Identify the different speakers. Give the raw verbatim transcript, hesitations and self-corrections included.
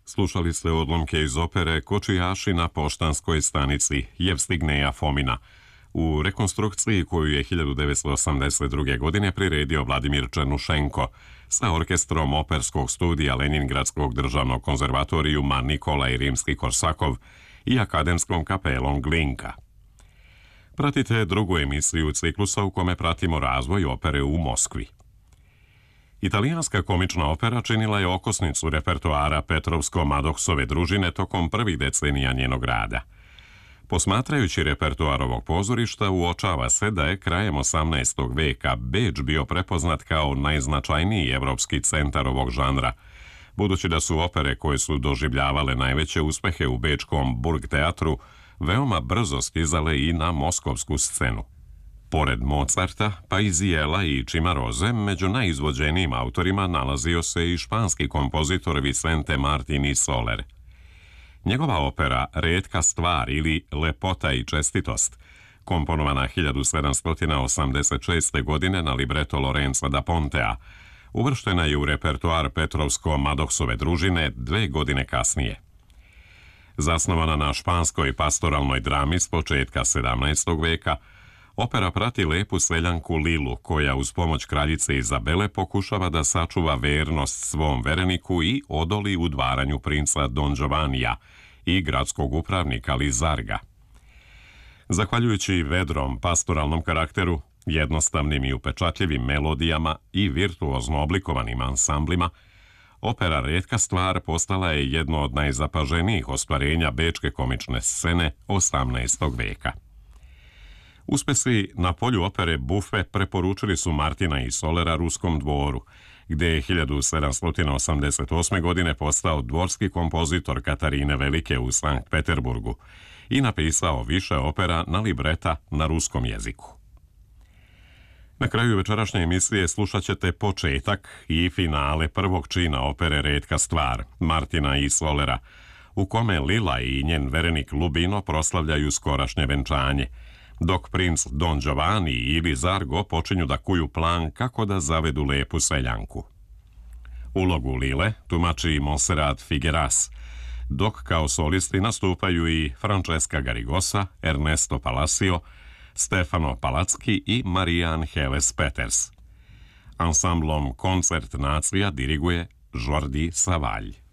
Speaker 1: Slušali ste odlomke iz opere Kočijaši na poštanskoj stanici Jevstigneja Fomina u rekonstrukciji koju je hiljadu devetsto osamdeset druge. godine priredio Vladimir Černušenko sa orkestrom Operskog studija Leningradskog državnog konzervatorijuma Nikolaj Rimski-Korsakov i akademskom kapelom Glinka. Pratite drugu emisiju ciklusa u kome pratimo razvoj opere u Moskvi. Italijanska komična opera činila je okosnicu repertoara Petrovsko-Madoksove družine tokom prvih decenija njenog rada. Posmatrajući repertoar ovog pozorišta, uočava se da je krajem osamnaestog veka Beč bio prepoznat kao najznačajniji evropski centar ovog žanra, budući da su opere koje su doživljavale najveće uspehe u bečkom Burgteatru veoma brzo stizale i na moskovsku scenu. Pored Mozarta, Paisiela i Cimaroze, među najizvođenijim autorima nalazio se i španski kompozitor Vicente Martín y Soler. Njegova opera Retka stvar ili Lepota i čestitost, komponovana hiljadu sedamsto osamdeset šeste. godine na libreto Lorenza da Pontea, uvrštena je u repertoar Petrovsko-Madoksove družine dve godine kasnije. Zasnovana na španskoj pastoralnoj drami s početka sedamnaestog. veka, opera prati lepu seljanku Lilu, koja uz pomoć kraljice Izabele pokušava da sačuva vernost svom vereniku i odoli udvaranju princa Don Giovannija i gradskog upravnika Lizarga. Zahvaljujući vedrom pastoralnom karakteru, jednostavnim i upečatljivim melodijama i virtuozno oblikovanim ansamblima, opera Retka stvar postala je jedno od najzapaženijih ostvarenja bečke komične scene osamnaestog. veka. Uspesi na polju opere Buffe preporučili su Martina y Solera ruskom dvoru, gde je hiljadu sedamsto osamdeset osme. godine postao dvorski kompozitor Katarine Velike u Sankt Peterburgu i napisao više opera na libreta na ruskom jeziku. Na kraju večerašnje emisije slušat ćete početak i finale prvog čina opere Retka stvar Martina y Solera, u kome Lila i njen verenik Lubino proslavljaju skorašnje venčanje, dok princ Don Giovanni i Lizargo počinju da kuju plan kako da zavedu lepu seljanku. Ulogu Lile tumači Monserrat Figueras, dok kao solisti nastupaju i Francesca Garigosa, Ernesto Palacio, Stefano Palacki i Marijan Heles Peters. Ansamblom Koncert nacija diriguje Jordi Savalj.